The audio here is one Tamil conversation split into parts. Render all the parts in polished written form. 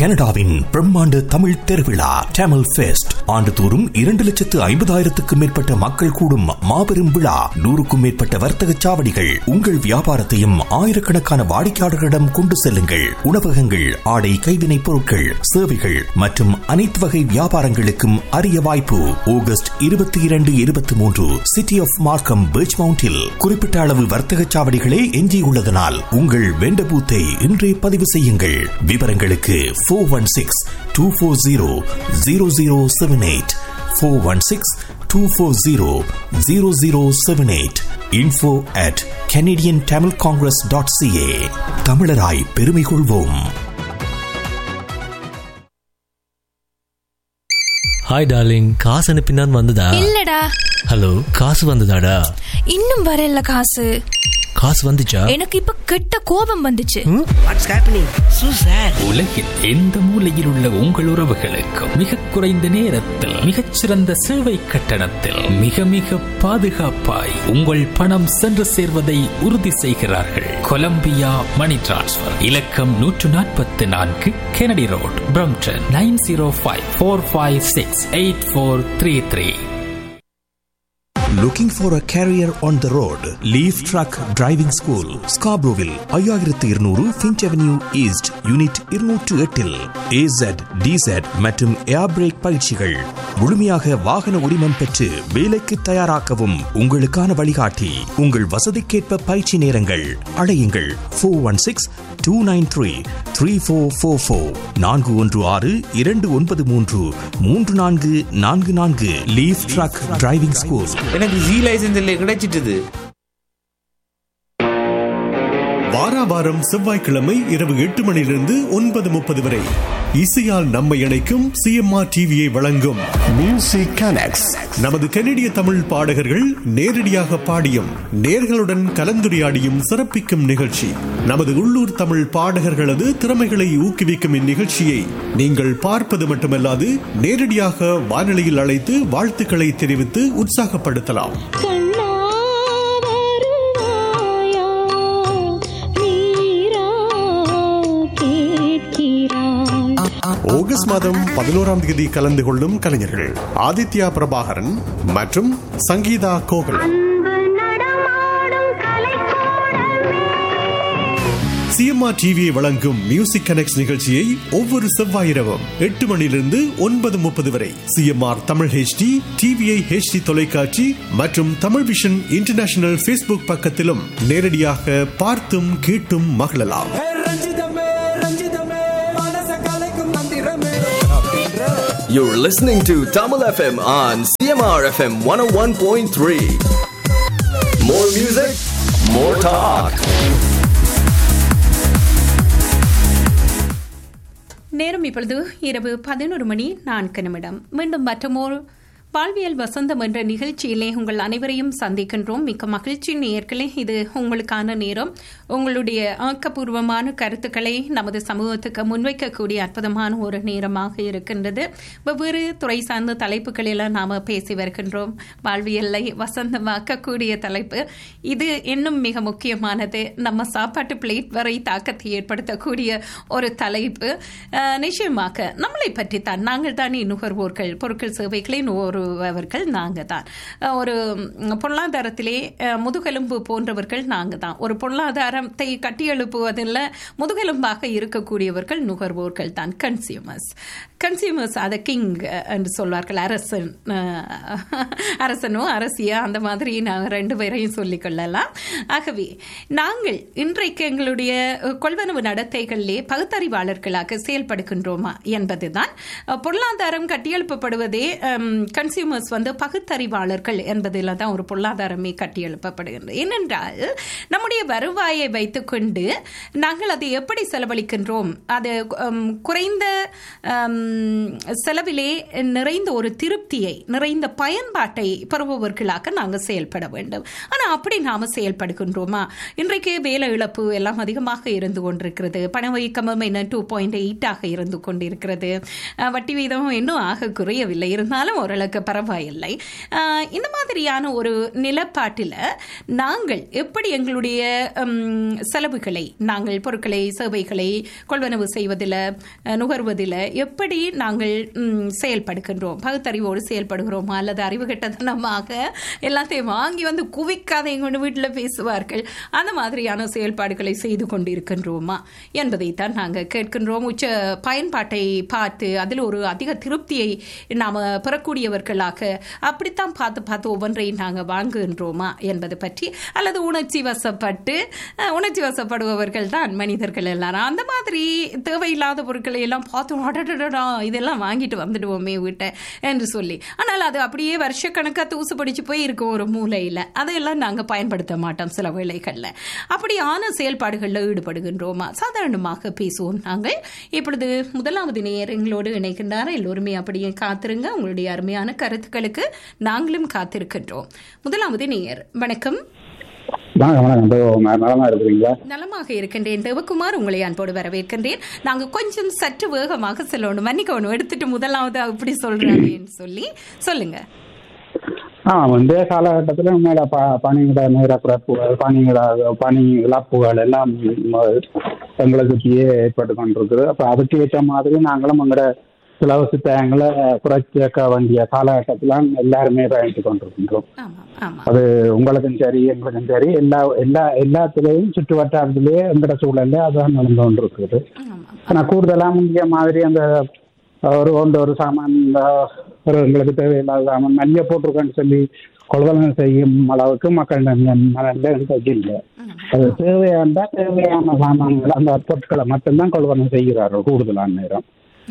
கனடாவின் பிரம்மாண்ட தமிழ் திருவிழா டேமல் ஃபெஸ்ட். ஆண்டுதோறும் 2,50,000 மேற்பட்ட மக்கள் கூடும் மாபெரும் விழா. 100க்கும் மேற்பட்ட வர்த்தக சாவடிகள். உங்கள் வியாபாரத்தையும் ஆயிரக்கணக்கான வாடிக்கையாளர்களிடம் கொண்டு செல்லுங்கள். உணவகங்கள், ஆடை, கைவினைப் பொருட்கள், சேவைகள் மற்றும் அனைத்து வகை வியாபாரங்களுக்கும் அரிய வாய்ப்பு. ஆகஸ்ட் 22, 23 சிட்டி ஆஃப் மார்க்கம் பீச் மவுண்டில் குறிப்பிட்ட அளவு வர்த்தக சாவடிகளே எஞ்சியுள்ளதனால் உங்கள் வெண்ட பூத்தை இன்றே பதிவு செய்யுங்கள். விவரங்களுக்கு 416-240-0078 416-240-0078 info@canadiantamilcongress.ca. தமிழராய் பெருமை கொள்வோம். ஹாய் டார்லிங், காசு அனுப்பினான் வந்ததா? இல்லடா. ஹலோ, காசு வந்ததாடா? இன்னும் வரல. காசு வந்துச்சா? எனக்கு இப்ப கெட்ட கோபம் வந்துச்சு. What's happening சூசர்? உலகில் எந்த மூலையில் உள்ள உங்கள் உறவுகளுக்கு மிக குறைந்த நேரத்தில் மிகச்சிறந்த சேவை கட்டணத்தில் மிக மிக பாதுகாப்பாய் உங்கள் பணம் சென்று சேர்வதை உறுதி செய்கிறார்கள். கொலம்பியா மணி டிரான்ஸ்ஃபர். இலக்கம் 144 Kennedy road, Brampton 905-456-8433. Looking for a career on the road? Leaf Truck Driving School, Scarboroughville, 5200 Finch Avenue East, Unit 208 AZ, DZ மற்றும் ஏர் பிரேக் பயிற்சிகள். முழுமையாக வாகன உரிமம் பெற்று வேலைக்கு தயாராக்கவும் உங்களுக்கான வழிகாட்டி. உங்கள் வசதிக்கேற்ப பயிற்சி நேரங்கள். அழையுங்கள் 416-293-3444 416-293-3444. Leaf Truck Driving School. எனக்கு ஜி லைசன்ஸ் இல்லை கிடைச்சிட்டது. வாராவாரம் செவ்வாய்க்கிழமை இரவு 8 மணியிலிருந்து 9:30 வரை இசையால் நம்மை இணைக்கும் CMR டிவியை வழங்கும் மியூசிக் கனெக்ட்ஸ். நமது கனடிய தமிழ் பாடகர்கள் நேரடியாக பாடியும் நேர்களுடன் கலந்துரையாடியும் சிறப்பிக்கும் நிகழ்ச்சி. நமது உள்ளூர் தமிழ் பாடகர்களது திறமைகளை ஊக்குவிக்கும் இந்நிகழ்ச்சியை நீங்கள் பார்ப்பது மட்டுமல்லாது நேரடியாக வானொலியில் அழைத்து வாழ்த்துக்களை தெரிவித்து உற்சாகப்படுத்தலாம். ஆகஸ்ட் மாதம் 11ஆம் தேதி கலந்து கொள்ளும் கலைஞர்கள் ஆதித்யா பிரபாகரன் மற்றும் சங்கீதா கோகல். CMR டிவியை வழங்கும் மியூசிக் கனெக்ட்ஸ் நிகழ்ச்சியை ஒவ்வொரு செவ்வாய் இரவும் 8 மணியிலிருந்து 9:30 வரை CMR Tamil HD, TVI HD தொலைக்காட்சி மற்றும் தமிழ் விஷன் இன்டர்நேஷனல் Facebook பக்கத்திலும் நேரடியாக பார்த்தும் கேட்டும் மகிழலாம். You're listening to Tamil FM on CMR FM 101.3. More music, more talk. நேரம் இப்பொழுது இரவு 11:04. மீண்டும் மற்றொரு வாழ்வியல் வசந்தம் என்ற நிகழ்ச்சியிலே உங்கள் அனைவரையும் சந்திக்கின்றோம். மிக்க மகிழ்ச்சி நேயர்களே. இது உங்களுக்கான நேரம். உங்களுடைய ஆக்கப்பூர்வமான கருத்துக்களை நமது சமூகத்துக்கு முன்வைக்கக்கூடிய அற்புதமான ஒரு நேரமாக இருக்கின்றது. வெவ்வேறு துறை சார்ந்த தலைப்புகளில் நாம் பேசி வருகின்றோம். வாழ்வியலை வசந்தமாக்கக்கூடிய தலைப்பு இது. இன்னும் மிக முக்கியமானது, நம்ம சாப்பாட்டு பிளேட் வரை தாக்கத்தை ஏற்படுத்தக்கூடிய ஒரு தலைப்பு. நிச்சயமாக நம்மளை பற்றித்தான். நாங்கள் தானே நுகர்வோர்கள். பொருட்கள் சேவைகளை நுகர்வர்கள் நாங்கள் தான். ஒரு பொருளாதாரத்திலே முதுகெலும்பு போன்றவர்கள் நாங்கள் தான். ஒரு பொருளாதாரத்தை கட்டியெழுப்புவதில் முதுகெலும்பாக இருக்கக்கூடியவர்கள் நுகர்வோர்கள் தான். கன்சியூமர்ஸ் அதை கிங் என்று சொல்வார்கள். அரசனோ அரசியா அந்த மாதிரி நாங்கள் 2 பேரையும் சொல்லிக்கொள்ளலாம். ஆகவே நாங்கள் இன்றைக்கு எங்களுடைய கொள்வனவு நடத்தைகளிலே பகுத்தறிவாளர்களாக செயல்படுகின்றோமா என்பதுதான். பொருளாதாரம் கட்டியெழுப்பப்படுவதே கன்சியூமர்ஸ் பகுத்தறிவாளர்கள் என்பதில் தான் ஒரு பொருளாதாரமே கட்டியெழுப்பப்படுகின்றது. ஏனென்றால் நம்முடைய வருவாயை வைத்துக்கொண்டு நாங்கள் அதை எப்படி செலவழிக்கின்றோம், அது குறைந்த செலவிலே நிறைந்த ஒரு திருப்தியை, நிறைந்த பயன்பாட்டை பெறுபவர்களாக நாங்கள் செயல்பட வேண்டும். ஆனால் அப்படி நாம் செயல்படுகின்றோமா? இன்றைக்கு வேலை இழப்பு எல்லாம் அதிகமாக இருந்து கொண்டிருக்கிறது. பணவீக்கமும் என்ன 2.8 இருந்து கொண்டிருக்கிறது. வட்டி வீதமும் இன்னும் ஆக குறையவில்லை. இருந்தாலும் ஓரளவுக்கு பரவாயில்லை. இந்த மாதிரியான ஒரு நிலப்பாட்டில் நாங்கள் எப்படி எங்களுடைய செலவுகளை, நாங்கள் பொருட்களை சேவைகளை கொள்வனவு செய்வதில், நுகர்வதில் எப்படி நாங்கள் செயல்படுகின்றோம், பகுத்தறிவோடு செயல்படுகிறோமா அல்லது அறிவுகட்டத்தனமாக எல்லாத்தையும் வாங்கி வந்து குவிக்காத எங்கள் வீட்டில் பேசுவார்கள், அந்த மாதிரியான செயல்பாடுகளை செய்து கொண்டிருக்கின்றோமா என்பதைத்தான் நாங்கள் கேட்கின்றோம். உச்ச பயன்பாட்டை பார்த்து அதில் ஒரு அதிக திருப்தியை நாம் பெறக்கூடியவர்களாக அப்படித்தான் பார்த்து பார்த்து ஒவ்வொன்றையும் நாங்கள் வாங்குகின்றோமா என்பது பற்றி, அல்லது உணர்ச்சி வசப்படுபவர்கள் தான் மனிதர்கள் எல்லாரும். அந்த மாதிரி தேவையில்லாத பொருட்களை எல்லாம் பார்த்து இதெல்லாம் வாங்கிட்டு வந்துடுவோமே வீட்டை என்று சொல்லி, ஆனால் அது அப்படியே வருஷக்கணக்காக தூசு படிச்சு போய் இருக்கும் ஒரு மூலையில். அதையெல்லாம் நாங்கள் பயன்படுத்த மாட்டோம் சில வேளைகளில். அப்படியான செயல்பாடுகளில் ஈடுபடுகின்றோமா? சாதாரணமாக பேசுவோம் நாங்கள். இப்பொழுது முதலாவது நேயர் எங்களோடு இணைக்கின்றார். எல்லோருமே அப்படியே காத்திருங்க. உங்களுடைய அருமையான கருத்துக்களுக்கு நாங்களும் காத்திருக்கின்றோம். முதலாவது நேயர், வணக்கம். நலமாக இருக்கின்றேன் தேவகுமார், உங்களை அன்போடு வரவேற்கின்றேன். நாங்க கொஞ்சம் சற்று வேகமாக செல்லணும், மன்னிக்கணும், எடுத்துட்டு முதலாவது அப்படி சொல்றாங்கன்னு சொல்லி சொல்லுங்க. இந்த காலகட்டத்தில் உண்மையில பனியிட நேர குறைப்புகள், பனி இழப்புகள் எல்லாம் எங்களுக்கு ஏற்பட்டு கொண்டிருக்குது. அப்போ அதுக்கு ஏற்ற மாதிரி நாங்களும் எங்களோட சிலவச தேங்களை குறைக்க வேண்டிய காலகட்டத்தில் எல்லாருமே பயணித்து கொண்டிருக்கின்றோம். அது உங்களுக்கும் சரி எங்களுக்கும் சரி எல்லாத்துலேயும் சுற்று வட்டாரத்திலேயே எங்களோட சூழல்ல அதுதான் நடந்து கொண்டிருக்குது. ஆனால் கூடுதலாக முக்கிய மாதிரி அந்த ஒரு சாமான், ஒரு எங்களுக்கு தேவையில்லாத சாமான் நிறைய போட்டிருக்கேன்னு சொல்லி கொள்வனம் செய்யும் அளவுக்கு மக்கள் இல்லை. அது தேவையான சாமான்கள், அந்த பொருட்களை மட்டும்தான் கொள்வனம் செய்கிறார்கள் கூடுதலான நேரம்.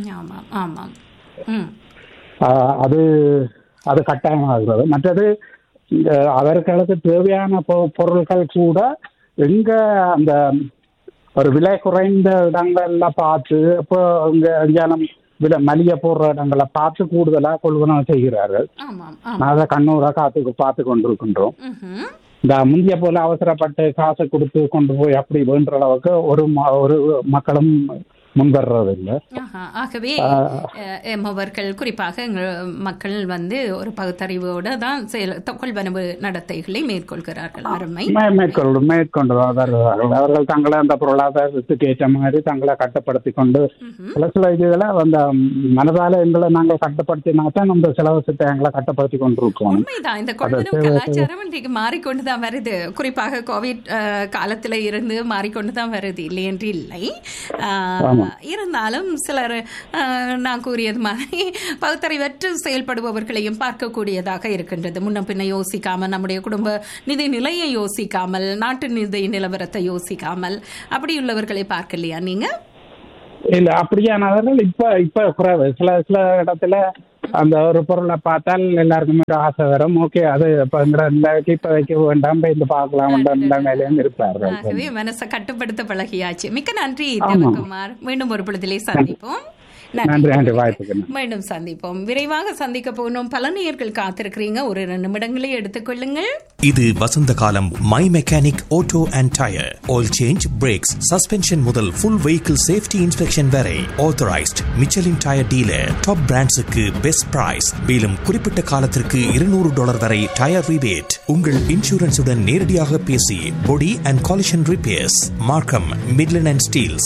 அது கட்டாயமாகிறது. மற்றது அவர்களுக்கு தேவையான பொருட்கள் கூட எங்க அந்த ஒரு விலை குறைந்த இடங்கள்ல பார்த்து, இப்போ விலை மலிய போடுற இடங்களை பார்த்து கூடுதலா கொள்வனம் செய்கிறார்கள். அதை கண்ணூரா பார்த்து கொண்டிருக்கின்றோம். இந்த முந்திய போல அவசரப்பட்டு காசை கொடுத்து கொண்டு போய் அப்படி வேண்ட அளவுக்கு ஒரு மக்களும் முன்வர்றதில்லை. ஆகவே அவர்கள் குறிப்பாக மக்கள் ஒரு பகுத்தறிவோட தான் கொள்வனவு நடத்தைகளை மேற்கொள்கிறார்கள். மேற்கொண்டு வருகிறார்கள். அவர்கள் தங்களை அந்த பொருளாதாரத்துக்கு ஏற்ற மாதிரி தங்களை கட்டுப்படுத்தி கொண்டு சில இதுகளை அந்த மனதால எங்களை நாங்கள் கட்டுப்படுத்தினா தான் நம்ம செலவு சித்தங்களை கட்டுப்படுத்தி கொண்டிருக்கோம். உண்மைதான். இந்த கொள்வனவு கலாச்சாரம் இன்றைக்கு மாறிக்கொண்டுதான் வருது. குறிப்பாக கோவிட் காலத்துல இருந்து மாறிக்கொண்டுதான் வருது, இல்லை என்று இல்லை. இருந்தாலும் சிலர் நான் கூறியது மாதிரி பகுத்தறிவற்று செயல்படுபவர்களையும் பார்க்கக்கூடியதாக இருக்கின்றது. முன்ன பின்ன யோசிக்காமல், நம்முடைய குடும்ப நிதி நிலையை யோசிக்காமல், நாட்டு நிதி நிலவரத்தை யோசிக்காமல் அப்படி உள்ளவர்களை பார்க்கலையா நீங்க? இல்ல, அப்படியானவர்கள் இப்ப குறைவு. சில இடத்துல அந்த ஒரு பொருளை பார்த்தால் எல்லாருக்குமே ஆசை வரும். ஓகே, அது இப்ப வைக்க வேண்டாம், இந்த பார்க்கலாம் மேலேயும் இருப்பார்கள். மனசை கட்டுப்படுத்த பழகியாச்சு. மிக்க நன்றி தேவகுமார். மீண்டும் ஒரு பொழுதிலே சந்திப்போம். மீண்டும் சந்திப்போம். விரைவாக சந்திக்க போகணும். பல நேயர்கள் காத்திருக்கிறீங்க. ஒரு 2 நிமிடங்களே எடுத்துக்கொள்ளுங்கள். இது வசந்த காலம். My mechanic auto and tyre oil change, breaks, suspension முதல் ஃபுல் வெஹிக்கிள் சேஃப்டி இன்ஸ்பெக்ஷன் வரை authorised Michelin tyre dealer. Top பிராண்ட்ஸுக்கு best price. மேலும் குறிப்பிட்ட காலத்திற்கு $200 வரை டயர் ரிபேட். உங்கள் இன்சூரன்ஸுடன் நேரடியாக பேசி பொடி அண்ட் காலிஷன் ரிப்பேர்ஸ். மார்க்கம், Midland and Steeles.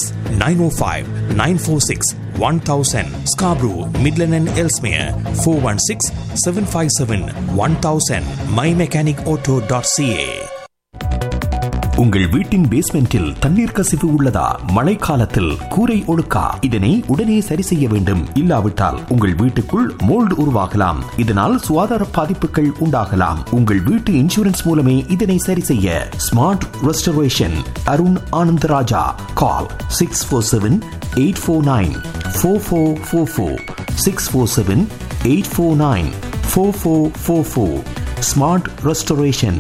905-946-1000. Scarborough, Midland and Ellesmere. 416-757-1000. mymechanicauto.ca. உங்கள் வீட்டின் பேஸ்மெண்டில் தண்ணீர் கசிவு உள்ளதா? மழைக்காலத்தில் கூரை ஒழுக்கா? இதனை உடனே சரி செய்ய வேண்டும். இல்லாவிட்டால் உங்கள் வீட்டுக்குள் மோல்டு உருவாகலாம். இதனால் சுகாதார பாதிப்புகள் உண்டாகலாம். உங்கள் வீட்டு இன்சூரன்ஸ் மூலமே இதனை சரி செய்ய. Smart restoration, Arun Anandaraja. Call 647-849-4444. 647-849-4444. Smart restoration.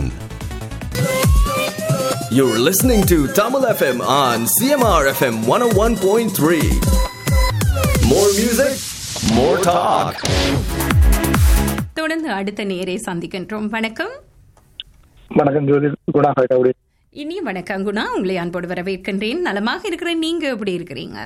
You're listening to Tamil FM on CMR FM 101.3. More music, more talk. தொடர்ந்து அடுத்த நேரை சந்திக்கின்றோம். வணக்கம். வணக்கம் ஜோதி. குணா. இனி வணக்கம் குணா, உங்களை அன்போடு வரவேற்கின்றேன். நலமாக இருக்கிறேன். நீங்க எப்படி இருக்கிறீங்க?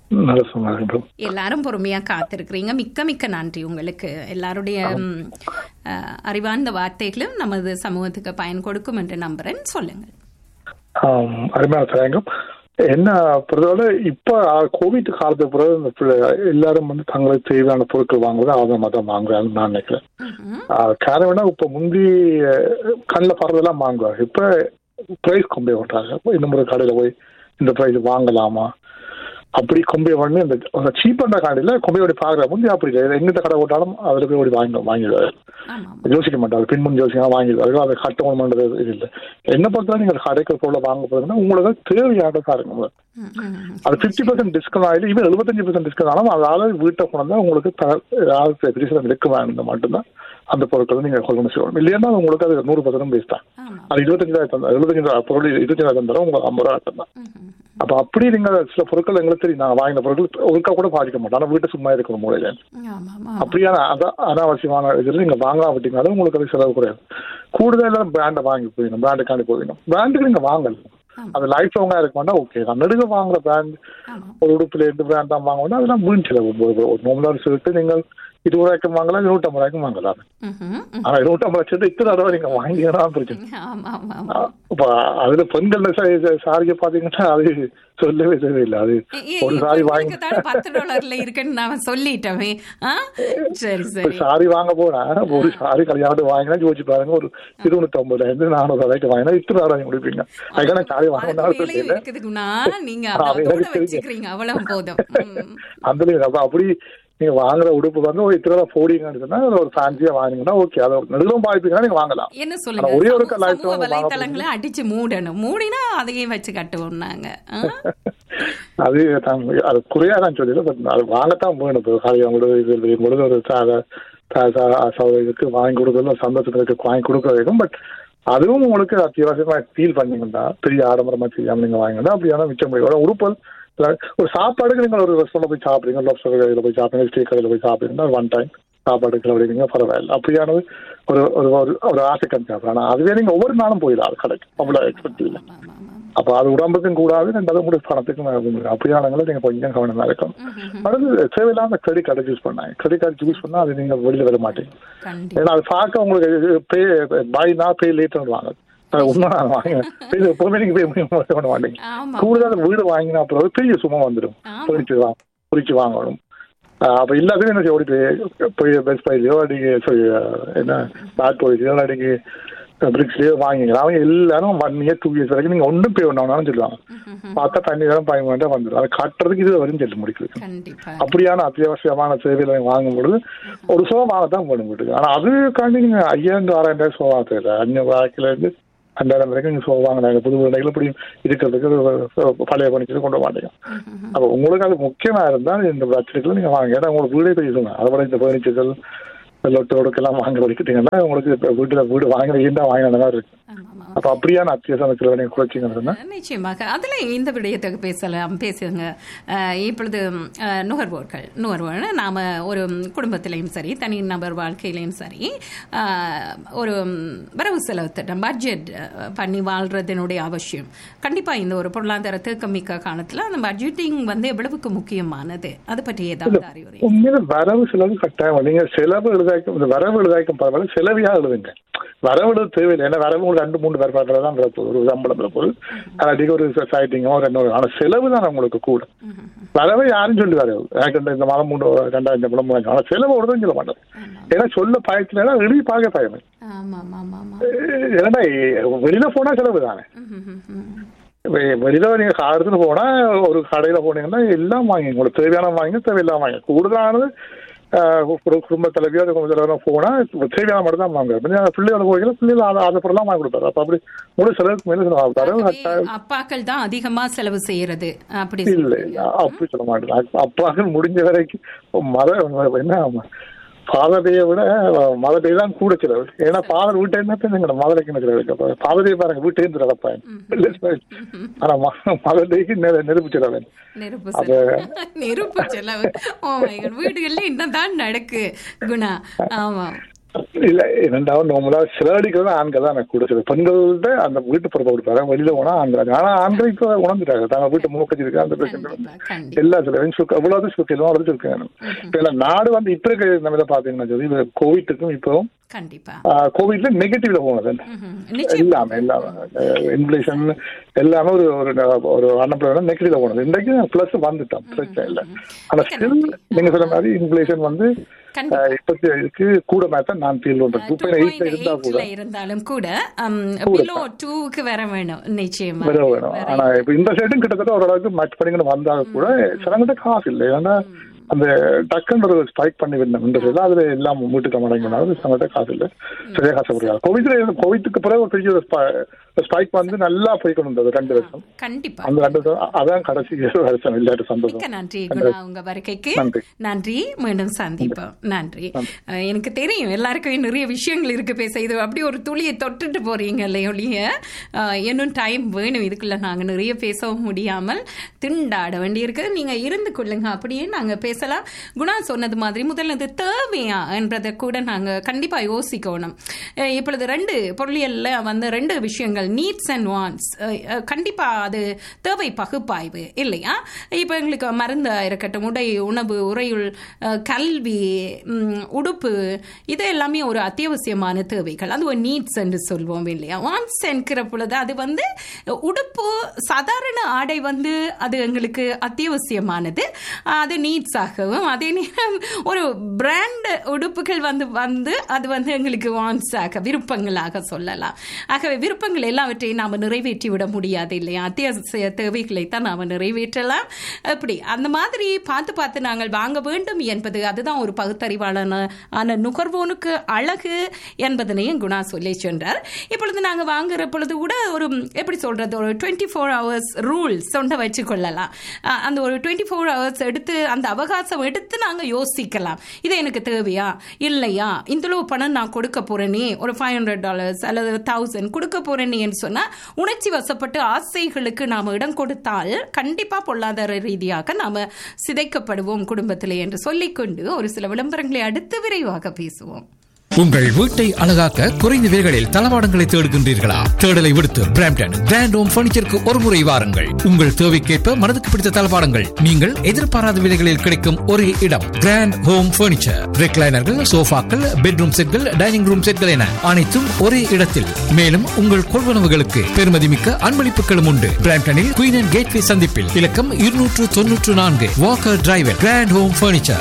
எல்லாரும் பொறுமையா காத்திருக்கிறீங்க. மிக்க மிக்க நன்றி உங்களுக்கு. எல்லாருடைய அறிவார்ந்த வார்த்தைகளும் நமது சமூகத்துக்கு பயன் கொடுக்கும் என்று நம்புறேன். சொல்லுங்கள். அருமையான தயங்கம் என்ன பொறுத்தவரை இப்ப கோவிட் காலத்துக்கு பிறகு எல்லாரும் வந்து தங்களுக்கு தேவையான பொருட்கள் வாங்குவது ஆதரமா தான் வாங்குறாங்கன்னு நான் நினைக்கிறேன். காரணம் இப்ப முந்தி கண்ணில் பறதெல்லாம் வாங்குவாங்க, இப்ப பிரைஸ் கம்பேர் பண்றாங்க. இந்த முறை கடையில போய் இந்த பிரைஸ் வாங்கலாமா அப்படி கம்பேர் பண்ணி அந்த சீப்பான கடையில கம்பேர் பண்ணி பாக்குற முந்தி அப்படி இல்லை. எங்கிட்ட கடை போட்டாலும் அதுல போய் வாங்கிடுவாரு, யோசிக்க மாட்டாரு, பின்முன் யோசிக்க வாங்கிடுவாரு. அதை கட்டணும் பண்றது இது இல்லை. என்ன பொறுத்தவரை நீங்க கடைக்கு பொருளை வாங்க போறதுன்னா உங்களுக்கு தேவையான பாருங்க. அது 50% டிஸ்கவுண்ட் ஆயிடும், இவன் 75% டிஸ்கவுண்ட் ஆனாலும் அதாவது வீட்டை கொண்டு உங்களுக்கு இருக்க வேணும் மட்டும்தான் அந்த பொருட்கள் நீங்க கொள்கை செய்யணும். இல்லையா உங்களுக்கு அது 100% பேஸ் தான். அது 25,000 பொருள் 25,000 தரும், உங்களுக்கு 50 ரூபா தான். அப்ப அப்படி நீங்க சில பொருட்கள் எங்களுக்கு தெரியும், நாங்க வாங்கின பொருட்கள் ஒருக்கா கூட பாதிக்க மாட்டோம். ஆனா வீட்டை சும்மா இருக்கிற மூலையில அப்படியான அனாவசியமான இதுல நீங்க வாங்காவிட்டீங்கனாலும் உங்களுக்கு அது செலவு குறையாது. கூடுதலாக பிராண்டை வாங்கி போயிடணும், பிராண்டுக்காண்டி போயிடணும். பிராண்டுக்கு நீங்க வாங்கலாம், அது லைஃப் லாங்கா இருக்க மாட்டா ஓகே. நான் நெடுக வாங்குற பிராண்ட் ஒரு உடுப்புல எந்த பிராண்ட் தான் வாங்கணும், அதெல்லாம் வீண் செலவு. ஒரு நோம்பலாக சொல்லிட்டு நீங்கள் 20 ரூபாய்க்கும் வாங்கலாம், 150 ரூபாய்க்கும் வாங்கலாம். ஆனா 150 லட்சத்தை இத்தனை தடவை நீங்க வாங்கினா பிரச்சனை. இப்ப அதுல பெண்கள் சாரியை பாத்தீங்கன்னா அது சொல்லவே தேவையில்லை. அது ஒரு சாரி வாங்கி $10 இருக்குன்னு நான் சொல்லிட்டேன். சாரி வாங்க போனா ஒரு சாரி கல்யாணம் வாங்கினா யோசிச்சு பாருங்க, ஒரு 250 400 ரூபாய்க்கு வாங்கினா இத்தனை தடவை முடிப்பீங்க. அதுக்கான சாரி வாங்கினா நீங்க அப்படி நீங்க வாங்குற உடுப்பு வந்து ஒரு இத்தனை போடிங்கன்னு சொன்னா ஒரு ஃபேன்சியா வாங்கினீங்கன்னா ஓகே, அதை நடுவும் பாய்ப்பீங்கன்னா நீங்க வாங்கலாம். என்ன சொல்லுங்க, ஒரே ஒரு வலைத்தளங்களை அடிச்சு மூடினா அதையே வச்சு கட்டுவோம் நாங்க. அது அது குறையா தான் சொல்லல, பட் அது வாங்கத்தான் வேணும். ஒரு இதுக்கு வாங்கி கொடுக்கறது சந்தோஷத்துக்கு வாங்கி கொடுக்க வைக்கும். பட் அதுவும் உங்களுக்கு அத்தியாவசியமா ஃபீல் பண்ணீங்கன்னா பெரிய ஆடம்பரமா செய்யாம நீங்க வாங்கினா அப்படியான மிச்சம் முடியும். உடுப்பல் ஒரு சாப்பாடுக்கு நீங்கள் ஒரு ரெஸ்டாரண்ட் போய் சாப்பிடுறீங்க, லாப்ஸ்டர் கடையில் போய் சாப்பிடுங்க, ஸ்டே கடையில் போய் சாப்பிடுங்கன்னா ஒன் டைம் சாப்பாடு கிளம்பிடுவீங்க, பரவாயில்ல. அப்படியானது ஒரு ஒரு ஆசைக்கு சாப்பிட்றேன். ஆனால் அதுவே நீங்கள் ஒவ்வொரு நாளும் போயிடாது கடைக்கு, அவ்வளோ எக்ஸ்பெக்ட் இல்லை. அப்போ அது உடம்புக்கும் கூடாது, ரெண்டாவது உங்களுக்கு பணத்துக்கும் அப்படியானங்களை நீங்கள் கொஞ்சம் கவனமாக இருக்கணும். அடுத்து தேவையில்லாம கிரெடிட் கார்டை யூஸ் பண்ணாங்க. கிரெடிட் கார்டு யூஸ் பண்ணால் அது நீங்கள் வெளியில் வர மாட்டீங்க. ஏன்னா அது பார்க்க உங்களுக்கு பே பை லேட்டர் வாங்க உண்மைதான் வாங்கினேன். எப்பவுமே நீங்க போய் பண்ண மாட்டீங்க. கூடுதல் வீடு வாங்கினா அப்புறம் பெரிய சும்மா வந்துடும், குறிச்சு வாங்கணும். அப்ப எல்லாத்தையும் என்ன ஓடி போய் பெஸ்ட் பைலையோ அடிக்க என்ன பேட் போயிடுச்சோ அடிக்க பிரிக்ஸ்லயோ வாங்கிக்கலாம். அவங்க எல்லாரும் 1 year 2 years வரைக்கும் நீங்க ஒன்றும் பே பண்ணாலும் சொல்லுவாங்க. பார்த்தா தண்ணி வேணும் பயங்கரம் வந்துடும். அதை கட்டுறதுக்கு இது வரும் சொல்லி முடிக்கிறது. அப்படியான அத்தியாவசியமான சேவைகளை வாங்கும் பொழுது ஒரு சோகம் வாங்கத்தான் போடும் வீட்டுக்கு. ஆனா அதுக்காண்டி நீங்க 5000 6000 சோகா தேவை. 500 இருந்து 2000 வரைக்கும் நீங்க வாங்கினாங்க. புது வீடுகள் இப்படி இருக்கிறதுக்கு பழைய பணிச்சு கொண்டு மாட்டீங்க. அப்போ உங்களுக்கு அது முக்கியமா இருந்தால் இந்த பட்ஜெட்டுக்குள்ள நீங்க வாங்க. ஏன்னா உங்களுக்கு வீடே பேசுங்க. அதை விட இந்த பர்னிச்சர்கள் லொட்டோடுக்கெல்லாம் வாங்க வலிக்கிட்டீங்கன்னா உங்களுக்கு வீடு வாங்கினா வாங்கினா இருக்கு. அப்ப அப்படியான அத்தியாவசிய குறைச்சிங்கன்னா நிச்சயமாக அதுல இந்த விடயத்துக்கு பேசுங்க. இப்பொழுது நுகர்வோர்கள் நாம ஒரு குடும்பத்திலையும் சரி தனி நபர் வாழ்க்கையிலையும் சரி ஒரு வரவு செலவு திட்டம் பட்ஜெட் பண்ணி வாழ்றதனுடைய அவசியம் கண்டிப்பா இந்த ஒரு பொருளாதார தேக்கமிக்க காலத்துல அந்த பட்ஜெட்டிங் வந்து எவ்வளவுக்கு முக்கியமானது, அதை பற்றி ஏதாவது அறிவுரை? உண்மையில வரவு செலவு கட்டாயம். நீங்க செலவு எழுதாக்கும் வரவு எழுதாக்கும் பரவாயில்ல, செலவையா எழுதுங்க. வரவு எழுத தேவையில்லை. ஏன்னா வரவு 2-3 பேர் தான் ஒரு சம்பளம் பொருள் அதிக ஒரு சைட்டிங்கோ 200. ஆனா செலவு தான் உங்களுக்கு கூட. வரவை யாரும் சொல்லி வரவு எனக்கு இந்த மாதம் 2000 சம்பளம். ஆனா செலவு ஒரு தான் சொல்ல மாட்டேன். ஏன்னா சொல்ல பயத்துல எழுதி பார்க்க பயமே. ஏன்னா வெளியில போனா செலவு தானே. வெளியில நீங்க காரத்துல போனா ஒரு கடையில போனீங்கன்னா எல்லாம் வாங்கி உங்களுக்கு தேவையான வாங்கி தேவையில்லாம வாங்கி கூடுதலானது குடும்ப தலைவியோ குடும்ப தலைவரோ போனா தேவையான மட்டும் தான் வாங்க. பிள்ளைகளை போய்க்கல பிள்ளைகள் அதை பொருளாம் வாங்கி கொடுத்தாரு. அப்ப அப்படி முழு செலவுக்கு மேலே அப்பாக்கள் தான் அதிகமா செலவு செய்யறது அப்படி இல்லை. அப்படி சொல்ல மாட்டேன். அப்பாக்கள் முடிஞ்ச வரைக்கும் என்ன ஃபாதரையை விட மதரை தான் கூட செலவு. ஏன்னா ஃபாதர் வீட்டை இருந்தா மதுரைக்கு செலவு. ஃபாதரையை பாருங்க வீட்டை இருந்து நடப்பாங்க. ஆனா மதரைக்கு நெருப்பு செலவு. நெருப்பு செலவு வீடுகள்ல இன்னதான் நடக்கு குணா. ஆமா இல்ல இரண்டாவது நார்மலா சிலடிக்கிறது ஆண்கள் தான் எனக்கு கொடுக்குது. பெண்கள்கிட்ட அந்த வீட்டு பொறுப்பை கொடுப்பாங்க, வெளியில போனா ஆண்கள். ஆனா ஆண்கள் இப்ப உணர்ந்துட்டாங்க தாங்க வீட்டு மூக்கச்சிருக்கு அந்த பிரச்சனை எல்லா எவ்வளவு சுத்திலும் அவ்வளவு இருக்காங்க. நாடு வந்து இப்ப இருக்க நம்ம பாத்தீங்கன்னா சொல்லி கோவிட்டுக்கும் இப்பவும் கோவிட்ல நெகட்டிவ்ல போனது எல்லாமே இன்ஃபிளேஷன் எல்லாமே ஒரு அன்எம்ப்ளாய்மெண்ட் நெகட்டிவ்ல போனது. இன்றைக்கு பிளஸ் வந்துட்டோம், பிரச்சனை இல்லை. ஆனா ஸ்டில் நீங்க சொன்ன மாதிரி இன்ஃபிளேஷன் வந்து இப்போதைக்கு கூட தான் நான் ஃபீல் பண்றேன். இருந்தாலும் கூட வர வேணும் நிச்சயமா வேணும். ஆனா இப்ப இந்த சைடும் கிட்டத்தட்ட ஓரளவுக்கு மேட்ச் பண்ணிக்கணும் வந்தாலும் கூட சிலங்கிட்ட காசு இல்லை. ஏன்னா அந்த டக்குன்னு ஒரு ஸ்ட்ரைக் பண்ணி விடணும், அதுல எல்லாம் வீட்டுக்கு மடங்கினாலும் சங்கட்ட காசு இல்லை, சரியா காசப்படுறாங்க. கோவிட்டுக்கு பிறகு ஒரு பெரிய ஸ்ட்ரைக் வந்து நல்லா போய்க்கணும் 2 வருஷம். கண்டிப்பா அந்த 2 வருஷம் அதான் கடைசி வருஷம். இல்லாட்ட சந்தோஷம். நன்றி உங்க வருகைக்கு நன்றி. மீண்டும் சந்திப்போம். நன்றி. எனக்கு தெரியும் எல்லாருக்கும் நிறைய விஷயங்கள் இருக்கு பேச. இது அப்படி ஒரு துளியை தொட்டுட்டு போறீங்க இல்லையா? இன்னும் டைம் வேணும், இதுக்குள்ள நாங்க நிறைய பேசவும் முடியாமல் திண்டாட வேண்டியிருக்கு. நீங்க இருந்து கொள்ளுங்க, அப்படியே நாங்க பேசலாம். குணா சொன்னது மாதிரி முதல்ல இது தேவையா என்றதை கூட நாங்க கண்டிப்பா யோசிக்கணும். இப்பொழுது 2 பொருளியல்ல வந்து 2 விஷயங்கள், நீட்ஸ் அண்ட் வாண்ட்ஸ். கண்டிப்பா அது தேவை பகுப்பாய்வு இல்லையா? இப்ப எங்களுக்கு மருந்து இருக்கட்டும், உடை, உணவு, உறையுள், கல்வி, உடுப்பு, இது எல்லாமே ஒரு அத்தியாவசியமான தேவைகள். அது ஒரு நீட்ஸ் என்று சொல்வோம் இல்லையா? வாண்ட்ஸ் என்கிற பொழுது அது வந்து உடுப்பு, சாதாரண ஆடை வந்து அது எங்களுக்கு அத்தியாவசியமானது, அது நீட்ஸ் ஆகவும். அதே நேரம் ஒரு பிராண்ட் உடுப்புகள் வந்து அது வந்து எங்களுக்கு வாண்ட்ஸ் ஆக, விருப்பங்களாக சொல்லலாம். ஆகவே விருப்பங்கள் எல்லாவற்றையும் நாம் நிறைவேற்றி விட முடியாது இல்லையா? அத்தியாவசிய தேவைகளை தான் நாம் நிறைவேற்றலாம். அப்படி அந்த மாதிரி பார்த்து நாங்கள் வாங்க வேண்டும் என்பது அதுதான் ஒரு பகுத்தறிவாளனான நுகர்வோனுக்கு அழகு என்பதனையும் குணா சொல்லி சென்றார். இப்பொழுது நாங்கள் வாங்குற பொழுது கூட ஒரு எப்படி சொல்றது, ஒரு 24 hours ரூல்ஸ் சொன்ன வச்சு கொள்ளலாம். அந்த ஒரு 24 hours எடுத்து அந்த அவகாசம் எடுத்து நாங்கள் யோசிக்கலாம், இது எனக்கு தேவையா இல்லையா, இந்த பணம் நான் கொடுக்க போறேனே, ஒரு $500 அல்லது 1000 கொடுக்க போறேனே என்று சொன்னா உணர்ச்சி வசப்பட்டு ஆசைகளுக்கு நாம இடம் கொடுத்தால் கண்டிப்பா பொருளாதார ரீதியாக நாம சிதைக்கப்படுவோம் குடும்பத்திலே என்று சொல்லிக்கொண்டு ஒரு சில விளம்பரங்களை அடுத்து விரைவாக பேசுவோம். உங்கள் வீட்டை அழகாக்க குறைந்த விலைகளில் தளவாடங்களை தேடுகின்றீர்களா? தேடலை விடுத்து பிராம்டன் கிராண்ட் ஹோம் பர்னிச்சருக்கு ஒரு முறை வாருங்கள். உங்கள் தேவைக்கேற்ப மனதுக்கு பிடித்த தளவாடங்கள் நீங்கள் எதிர்பாராத விலைகளில் கிடைக்கும் ஒரே இடம் கிராண்ட் ஹோம் பர்னிச்சர். ரெக்லைனர்கள், சோஃபாக்கள், பெட்ரூம் செட்கள், டைனிங் ரூம் செட்கள் என அனைத்தும் ஒரே இடத்தில். மேலும் உங்கள் கொள்வனவுகளுக்கு பெருமதிமிக்க அன்பளிப்புகளும் உண்டு. பிராம்டனில் குயின் அண்ட் கேட்வே சந்திப்பில் இலக்கம் 294 Walker driver grand home furniture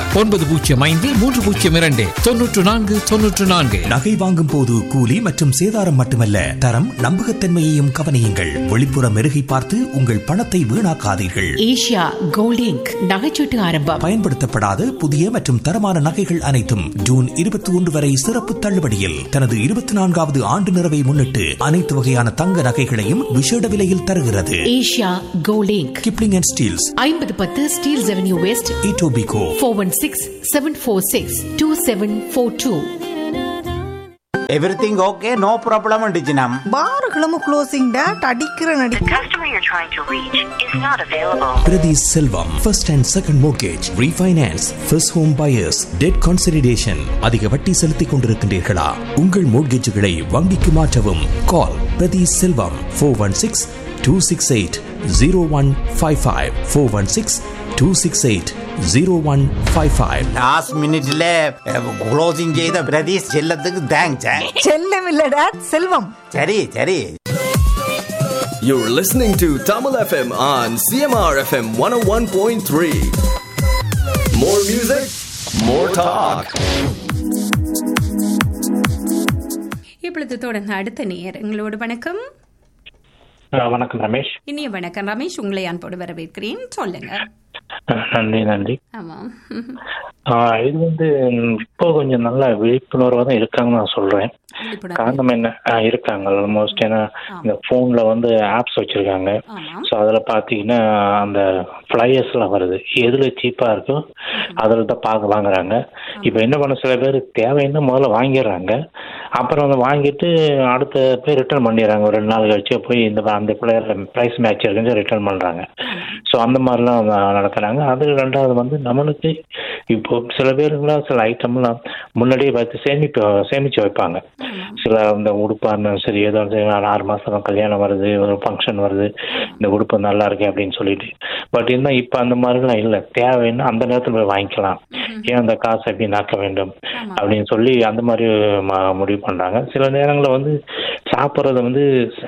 9053029494. நகை வாங்கும் போது கூலி மற்றும் சேதாரம் மட்டுமல்ல, தரம், நம்பகத்தன்மையையும் கவனியுங்கள். வெளிப்புற மெருகை பார்த்து உங்கள் பணத்தை வீணாக்காதீர்கள். ஏஷியா கோல்ட் இங்க் நகைச்சீட்டு ஆரம்பம். பயன்படுத்தப்படாத புதிய மற்றும் தரமான நகைகள் அனைத்தும் ஜூன் 21 வரை சிறப்பு தள்ளுபடியில். தனது 24வது ஆண்டு நிறைவை முன்னிட்டு அனைத்து வகையான தங்க நகைகளையும் விசேட விலையில் தருகிறது. Asia gold ink, Kipling and Steeles, 5010 Steeles avenue west, Etobicoke, 416-746-2742. Everything okay, no problem டிஜினம். பாருகளும் closing date அடிக்கிற நடி. The customer you're trying to reach is not available. Priti Selvam, first and second mortgage, refinance, first home buyers, debt consolidation. அதிக வட்டி செலுத்திக் கொண்டிருக்கின்றீர்களா? உங்கள் மோட்கேஜுகளை வங்கிக்கு மாற்றவும். கால் Priti Selvam 416-268-0155 416-268-0155. லாஸ்ட் மினிட்ல க்ளோசிங் செய்த பிரதீஷ் செல்லத்துக்கு தேங்க்ஸ். செல்லம் இல்ல டாட் செல்வம். சரி சரி. You're listening to Tamil FM on CMR FM 101.3. More music, more talk. இப்பொழுது தொடர்ந்து அடுத்த நேயர் எங்களோடு. வணக்கம். வணக்கம் ரமேஷ். இனிய வணக்கம் ரமேஷ், உங்களை அன்போடு வரவேற்கிறேன். சொல்லுங்க. நன்றி. ஆமா, இது வந்து இப்போ கொஞ்சம் நல்ல விழிப்புணர்வாக தான் இருக்காங்கன்னு நான் சொல்றேன். காரணம் என்ன, இருக்காங்க ஆல்மோஸ்ட். ஏன்னா இந்த போன்ல வந்து ஆப்ஸ் வச்சிருக்காங்க. ஸோ அதுல பாத்தீங்கன்னா அந்த ஃபிளையர்ஸ்லாம் வருது, எதுல சீப்பா இருக்கோ அதுல தான் வாங்குறாங்க. இப்போ என்ன பண்ண, சில பேர் தேவைன்னு முதல்ல வாங்கிடுறாங்க, அப்புறம் வந்து வாங்கிட்டு அடுத்த போய் ரிட்டர்ன் பண்ணிடுறாங்க. ஒரு 2 நாள் கழிச்சு போய் அந்த பிளேயர்ல பிரைஸ் மேட்ச் இருக்குன்னு ரிட்டர்ன் பண்றாங்க. ஸோ அந்த மாதிரிலாம் நடத்துறாங்க. அது 2வது வந்து நம்மளுக்கு இப்போ சில பேருங்களாம் சில ஐட்டம்லாம் முன்னாடியே பார்த்து சேமிச்சு வைப்பாங்க. சில இந்த உடுப்பா இருந்தாலும் சரி, ஏதோ 6 மாசம் கல்யாணம் வருது, ஒரு ஃபங்க்ஷன் வருது, இந்த உடுப்பு நல்லா இருக்கு அப்படின்னு சொல்லிட்டு. பட் இருந்தால் இப்போ அந்த மாதிரிலாம் இல்லை. தேவைன்னா அந்த நேரத்தில் போய் வாங்கிக்கலாம், ஏன் அந்த காசை எப்படி நாக்க வேண்டும் அப்படின்னு சொல்லி அந்த மாதிரி முடிவு பண்றாங்க. சில நேரங்களில் வந்து சாப்பிட்றத வந்து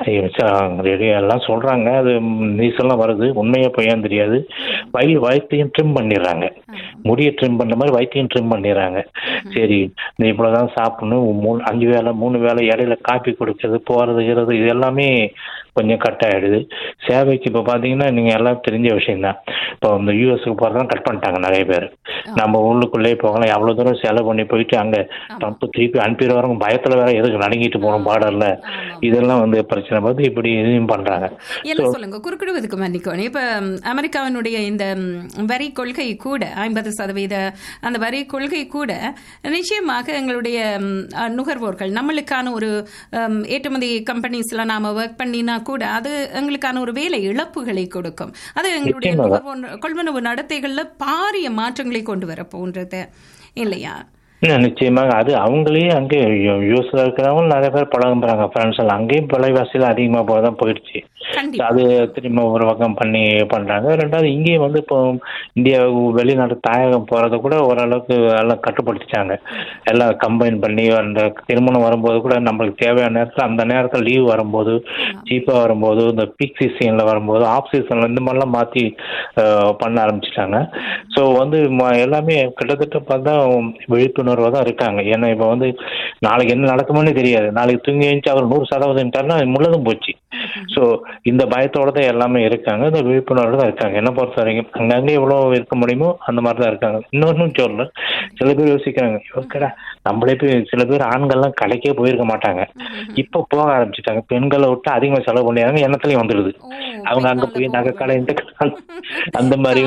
எல்லாம் சொல்றாங்க, அது நியூஸ் எல்லாம் வருது, உண்மையா பொய்யான்னு தெரியாது. வயிற்றையும் ட்ரிம் பண்ணிடுறாங்க, முடியை ட்ரிம் பண்ண மாதிரி வயிற்றையும் ட்ரிம் பண்ணிடுறாங்க. சரி நீ இவ்வளவுதான் சாப்பிடணும், 5 வேளை 3 வேளை இடையில காப்பி குடிக்கிறது, போறது இது எல்லாமே கொஞ்சம் கட் ஆயிடுது. சேவைக்கு இப்போ பார்த்தீங்கன்னா நீங்கள் எல்லாம் தெரிஞ்ச விஷயம் தான். இப்போ இந்த யூஎஸ்க்கு போகிறதெல்லாம் கட் பண்ணிட்டாங்க நிறைய பேர். நம்ம உள்ளுக்குள்ளேயே போகலாம், எவ்வளோ தூரம் செலவு பண்ணி போயிட்டு அங்கே ட்ரம்ப் திருப்பி அனுப்பிடுவாங்க பயத்தில் வேற எதுக்கு நடுங்கிட்டு போகணும் பார்டரில், இதெல்லாம் வந்து பிரச்சனை பார்த்து இப்படி இதையும் பண்ணுறாங்க. சொல்லுங்க, குறுக்கிடுவதுக்கு மன்னிக்கணும். இப்போ அமெரிக்காவினுடைய இந்த வரி கொள்கை கூட 50% அந்த வரி கொள்கை கூட நிச்சயமாக எங்களுடைய நுகர்வோர்கள் நம்மளுக்கான ஒரு ஏற்றுமதி கம்பெனிஸ்ல நாம ஒர்க் பண்ணினா கூட அது எங்களுக்கான ஒரு வேலை இழப்புகளை கொடுக்கும். அது எங்களுடைய கொள்வனவு நடத்தைகள்ல பாரிய மாற்றங்களை கொண்டு வர போன்றது இல்லையா? நிச்சயமாக. அது அவங்களே அங்கே யூஎஸ்ல இருக்கிறவங்க நிறைய பேர் பழகுறாங்க, ஃப்ரெண்ட்ஸ் எல்லாம். அங்கேயும் விலைவாசியில் அதிகமாக போதான் போயிடுச்சு. அது திரும்ப ஒரு பக்கம் பண்றாங்க. ரெண்டாவது இங்கேயும் வந்து இப்போ இந்தியா வெளிநாட்டு தாயகம் போறதை கூட ஓரளவுக்கு எல்லாம் கட்டுப்படுத்திட்டாங்க. எல்லாம் கம்பைன் பண்ணி அந்த திருமணம் வரும்போது கூட நம்மளுக்கு தேவையான நேரத்தில் அந்த நேரத்தில் லீவ் வரும்போது, சீப்பாக வரும்போது, இந்த பீக் சீசன்ல வரும்போது, ஆஃப் சீசன்ல இந்த மாதிரிலாம் மாற்றி பண்ண ஆரம்பிச்சிட்டாங்க. ஸோ வந்து எல்லாமே கிட்டத்தட்ட பார்த்தா விழிப்புணர்வாக தான் இருக்காங்க. ஏன்னா இப்போ வந்து நாளைக்கு என்ன நடக்குமோன்னு தெரியாது. நாளைக்கு தூங்கி எழுந்துச்சு அவர் 100% முழுதும் போச்சு. ஸோ இந்த பயத்தோட தான் எல்லாமே இருக்காங்க, இந்த விழிப்புணர்வு தான் இருக்காங்க. என்ன பொறுத்த வரைக்கும் அங்கங்கே எவ்வளோ இருக்க முடியுமோ அந்த மாதிரி தான் இருக்காங்க. இன்னொன்னும் சொல்ல சில பேர் யோசிக்கிறாங்க, ஓகேடா நம்மளே போய் சில பேர் ஆண்கள்லாம் கடைக்கே போயிருக்க மாட்டாங்க, இப்போ போக ஆரம்பிச்சுட்டாங்க. பெண்களை விட்டு அதிகமாக செலவு பண்ணிடுறாங்க, எண்ணத்துலையும் வந்துடுது. அவங்க அங்கே போய் நகை கடை இந்த கடை அந்த மாதிரி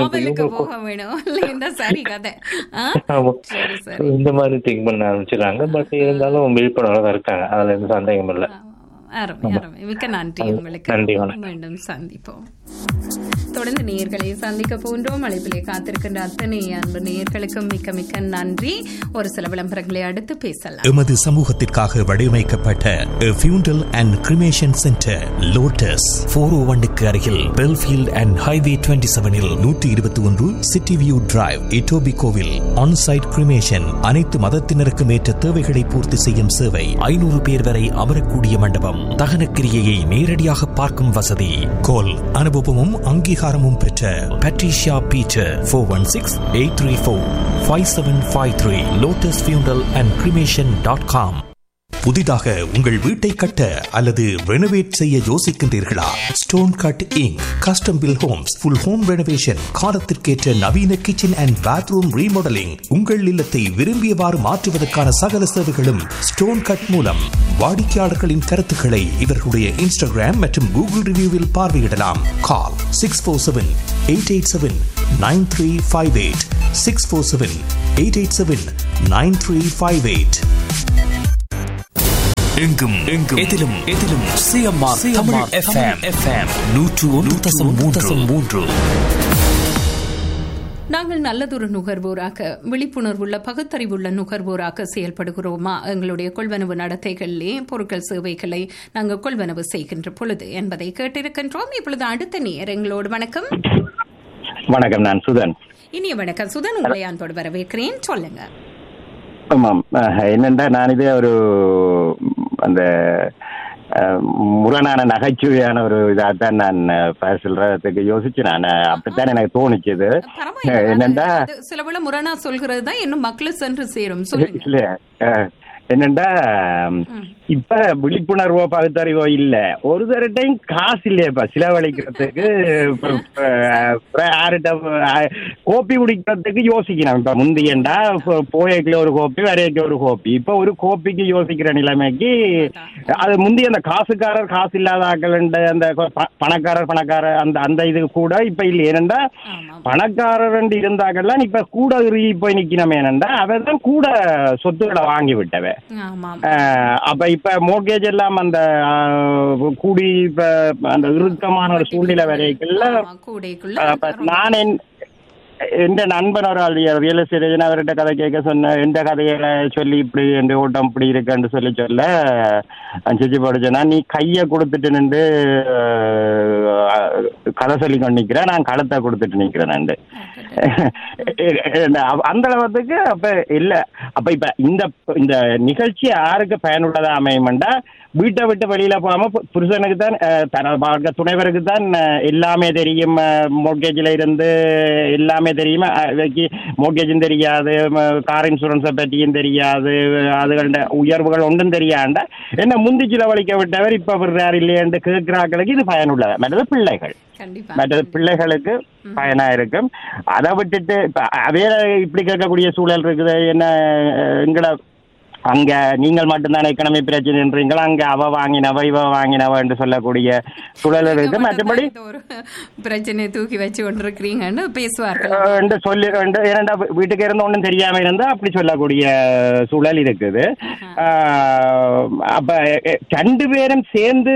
இந்த மாதிரி திங்க் பண்ண ஆரம்பிச்சிடறாங்க. பட் இருந்தாலும் விழிப்புணர்வு தான் இருக்காங்க, அதுல எந்த சந்தேகம் இல்லை. மிக்க நன்றி உங்களுக்கு. மீண்டும் சந்திப்போம். தொடர்ந்து நேயர்களை சந்திக்க போன்றோம். அழைப்பிலே காத்திருக்கின்ற அத்தனை அன்பு நேயர்களுக்கும் மிக்க மிக்க நன்றி. ஒரு சில விளம்பரங்களை அடுத்து பேசலாம். எமது சமூகத்திற்காக வடிவமைக்கப்பட்ட funeral and cremation centre lotus 401க்கு அருகில் Belfield and highway 27இல் 121 city view drive, இட்டோபிகோவில் on-site cremation. அனைத்து மதத்தினருக்கும் ஏற்ற தேவைகளை பூர்த்தி செய்யும் சேவை. 500 பேர் வரை அமரக்கூடிய மண்டபம். தகனக்கிரியையை நேரடியாக பார்க்கும் வசதி. கோல் அனுபவமும் அங்கீகாரமும் பெற்ற பட்ரிஷியா பீட்டர் 416-834-5753 lotusfunerallandcremation.com. புதிதாக உங்கள் வீட்டை கட்ட அல்லது ரெனோவேட் செய்ய யோசிக்கின்றீர்களா? Stone cut ink custom bill Holmes full home renovation, காலத்திற்கேற்ற நவீன கிச்சன் அண்ட் பாத்ரூம் ரீமாடலிங், உங்கள் இல்லத்தை விரும்பியவாறு மாற்றுவதற்கான சகல சேவைகளும் ஸ்டோன் கட் மூலம். வாடிக்கையாளர்களின் கருத்துக்களை இவர்களுடைய இன்ஸ்டாகிராம் மற்றும் கூகுள் ரிவ்யூவில் பார்வையிடலாம். கால் 647-887-9358 647-887-9358. எங்கும் எதிலும் சிஎம்ஆர் தமிழ் FM 101.3. நாங்கள் நல்லதொரு நுகர்வோராக, விழிப்புணர்வுள்ள பகுத்தறிவுள்ள நுகர்வோராக செயல்படுகிறோமா? எங்களுடைய கொள்வனவு நடத்தைகளிலே பொருட்கள் சேவைகளை நாங்கள் கொள்வனவு செய்கின்ற பொழுது என்பதை கேட்டிருக்கின்றோம். இப்பொழுது அடுத்த நேயர் எங்களோடு. வணக்கம். வணக்கம், நான் சுதன். இனிய வணக்கம் சுதன், உங்களை அன்போடு வரவேற்கிறேன். சொல்லுங்க. ஆமாம், என்னென்றா நான் இதே ஒரு அந்த முரணான நகைச்சுவையான ஒரு இதாகத்தான் நான் சொல்றதுக்கு யோசிச்சு, நான் அப்படித்தான் எனக்கு தோணுச்சுது. என்னென்றா சில வேளை முரணா சொல்கிறது தான் இன்னும் மக்களை சென்று சேரும். இல்ல என்னண்டா, இப்ப விழிப்புணர்வோ பகுத்தறிவோ இல்ல, ஒரு தரட்டையும் காசு இல்லையப்பா செலவழிக்கிறதுக்கு. கோப்பி குடிக்கிறதுக்கு யோசிக்கணும். இப்ப முந்தியண்டா போயக்குல ஒரு கோப்பி, வரையக்கு ஒரு கோப்பி. இப்ப ஒரு கோப்பிக்கு யோசிக்கிற நிலைமைக்கு அது முந்தி அந்த காசுக்காரர் காசு இல்லாத ஆக்கள், அந்த பணக்காரர் அந்த இது கூட இப்ப இல்லை. ஏனண்டா பணக்காரர் இருந்தாக்கெல்லாம் இப்ப கூட போய் நிக்கணும். ஏனண்டா அவதான் கூட சொத்துக்களை வாங்கி விட்டவ. அப்ப இப்ப மோர்கேஜ் எல்லாம் அந்த கூடி இப்ப அந்த இறுக்கமான ஒரு சூழ்நிலை வரைக்குள்ள நான் எந்த நண்பன் ஒரு ஆள் ரியல் எஸ்டேட் அவர்கிட்ட கதை கேட்க சொன்ன எந்த கதையில சொல்லி இப்படி என் ஓட்டம் இப்படி இருக்குன்னு சொல்ல சிச்சி போடுச்சேன்னா நீ கையை கொடுத்துட்டு நின்று கதை சொல்லி கொண்டு நிற்கிறேன், நான் கழுத்தை கொடுத்துட்டு நிற்கிறேன். அந்த அளவுக்கு அப்ப இல்ல. அப்ப இப்ப இந்த நிகழ்ச்சி யாருக்கு பயனுள்ளதா அமையும்டா, வீட்டை விட்டு வெளியில போகாம புருஷனுக்கு தான் துணைவருக்கு தான் எல்லாமே தெரியும், மோர்கேஜில் இருந்து எல்லாமே தெரியும், மோர்கேஜும் தெரியாது, கார் இன்சூரன்ஸை பற்றியும் தெரியாது, அதுகளோட உயர்வுகள் ஒன்றும் தெரியாண்டா என்ன முந்தி செலவழிக்க விட்டவர் இப்ப விடுறாரு இல்லையென்று கேட்கிறார்களுக்கு இது பயனுள்ளதா. மற்றது பிள்ளைகளுக்கு பயனா இருக்கும். அதை விட்டுட்டு வேற இப்படி கேட்கக்கூடிய சூழல் இருக்குது. என்ன எங்களை அங்க நீங்கள் மட்டும்தான் எக்கனமி பிரச்சனைன்றீங்களா, அங்க அவ வாங்கினவ இவ வாங்கினவ என்று சொல்லக்கூடிய சூழல் இருக்கு. மற்றபடி பிரச்சனையை தூக்கி வச்சு கொண்டிருக்கிறீங்கன்னு பேசுவார்கள் சொல்லி இரண்டா வீட்டுக்கு இருந்து ஒன்றும் தெரியாம இருந்தா அப்படி சொல்லக்கூடிய சூழல் இருக்குது. அப்ப ரெண்டு பேரும் சேர்ந்து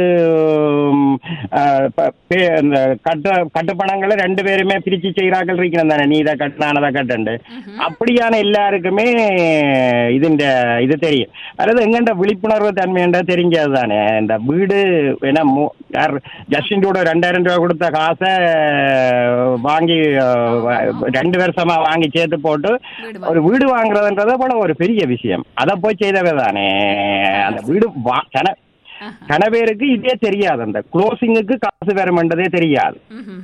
கட்டுப்பணங்களை ரெண்டு பேருமே பிரிச்சு செய்கிறார்கள் இருக்கிறது தானே, நீ இதை கட்டினானதை கட்டண்டு அப்படியான எல்லாருக்குமே இது தெரியும். அதாவது எங்கண்ட விழிப்புணர்வு தன்மைன்ற தெரிஞ்சது தானே. இந்த வீடு ஏன்னா ஜஸ்டின் கூட 2000 ரூபாய் கொடுத்த காசை வாங்கி 2 வருஷமா வாங்கி சேர்த்து போட்டு ஒரு வீடு வாங்குறதுன்றத போல ஒரு பெரிய விஷயம். அதை போய் செய்தவே தானே. அந்த வீடு கன பேருக்கு இதே தெரியாது, அந்த க்ளோசிங்குக்கு காசு வருமென்றதே தெரியாது.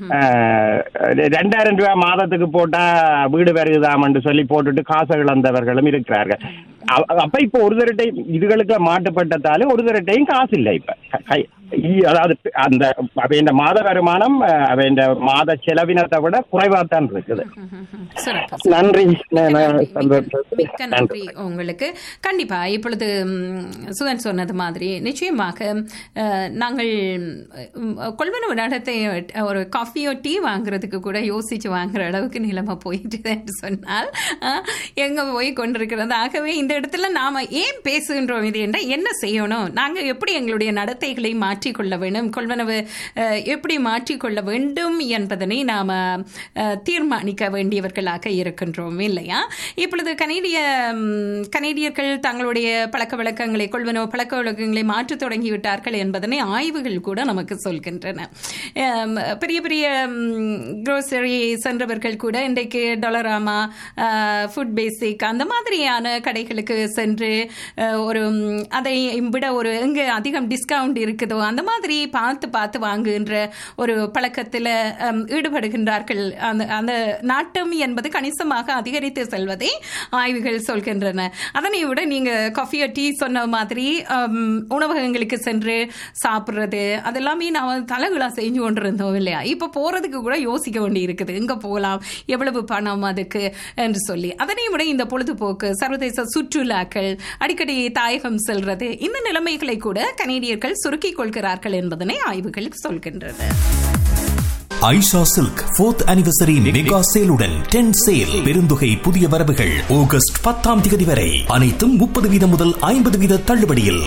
2000 ரூபாய் மாதத்துக்கு போட்டா வீடு வருகுதாமன்று சொல்லி போட்டுட்டு காசு இழந்தவர்களும் இருக்கிறார்கள். அப்ப இப்ப ஒரு தரட்டை இதுகளுக்கு மாட்டுப்பட்டதாலே ஒரு தரட்டையும் காசு இல்லை. இப்ப அதாவது அந்த மாத வருமானம் மாத செலவினத்தை விட குறைவாத்தான் இருக்குது. நன்றி. மிக்க நன்றி உங்களுக்கு. கண்டிப்பா இப்பொழுது சுதன் சொன்னது மாதிரி நிச்சயமாக நாங்கள் கொள்வனவு நடத்தை ஒரு காஃபியோ டீ வாங்குறதுக்கு கூட யோசிச்சு வாங்குற அளவுக்கு நிலைமை போயிட்டு என்று சொன்னால் எங்க போய் கொண்டிருக்கிறது. ஆகவே இந்த இடத்துல நாம ஏன் பேசுகின்றோம் இது என்றால் என்ன செய்யணும், நாங்கள் எப்படி எங்களுடைய நடத்தைகளை மாற்றிக்கொள்ள வேண்டும், கொள்வனவு எப்படி மாற்றிக்கொள்ள வேண்டும் என்பதனை நாம தீர்மானிக்க வேண்டியவர்களாக இருக்கின்றோம் இல்லையா. இப்பொழுது கனேடியர்கள் தங்களுடைய பழக்க வழக்கங்களை கொள்வனவு பழக்க வழக்கங்களை மாற்ற தொடங்கிவிட்டார்கள் என்பதனை ஆய்வுகள் கூட நமக்கு சொல்கின்றன. பெரிய பெரிய குரோசரி சென்றவர்கள் கூட இன்றைக்கு டொலராமா, ஃபுட் பேசிக் அந்த மாதிரியான கடைகளுக்கு சென்று ஒரு அதை விட ஒரு எங்கே அதிகம் டிஸ்கவுண்ட் இருக்குதோ அந்த மாதிரி பார்த்து வாங்குகின்ற ஒரு பழக்கத்தில் ஈடுபடுகின்றார்கள். அந்த நாட்டம் என்பது கணிசமாக அதிகரித்து செல்வதை ஆய்வுகள் சொல்கின்றன. அதனை விட நீங்க காஃபியோ டீ சொன்ன மாதிரி உணவகங்களுக்கு சென்று சாப்பிட்றது அதெல்லாமே நான் தலைகளா செஞ்சு கொண்டிருந்தோம் இல்லையா. இப்போ போறதுக்கு கூட யோசிக்க வேண்டி இருக்குது, எங்க போகலாம், எவ்வளவு பணம் அதுக்கு என்று சொல்லி. அதனை விட இந்த பொழுதுபோக்கு சர்வதேச சுற்றுலாக்கள், அடிக்கடி தாயகம் செல்றது, இந்த நிலைமைகளை கூட கனேடியர்கள் சுருக்கிக் கொள்கிறார்கள் என்பதனை ஆய்வுகள் சொல்கின்றன. Aisha silk 4th anniversary mega சேலுடன் 10 sale பெருந்தொகை புதிய வரவுகள் ஆகஸ்ட் 10ஆம் தேதி வரை அனைத்தும் 30% முதல் 50% தள்ளுபடியில்.